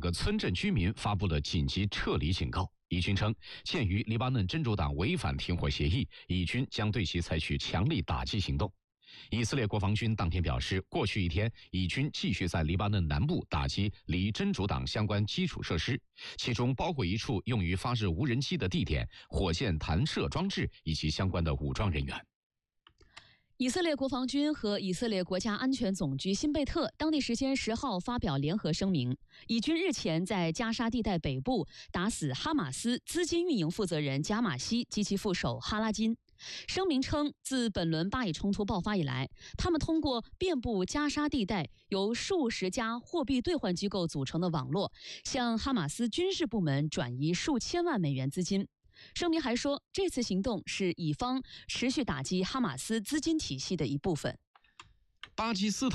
个村镇居民发布了紧急撤离警告。以军称，鉴于黎巴嫩真主党违反停火协议，以军将对其采取强力打击行动。以色列国防军当天表示，过去一天，以军继续在黎巴嫩南部打击离真主党相关基础设施，其中包括一处用于发射无人机的地点、火箭弹射装置以及相关的武装人员。 以色列国防军和以色列国家安全总局辛贝特当地时间10号发表联合声明，以军日前在加沙地带北部打死哈马斯资金运营负责人加马西及其副手哈拉金。声明称，自本轮巴以冲突爆发以来，他们通过遍布加沙地带由数十家货币兑换机构组成的网络，向哈马斯军事部门转移数千万美元资金。声明还说，这次行动是以方持续打击哈马斯资金体系的一部分。 巴基斯坦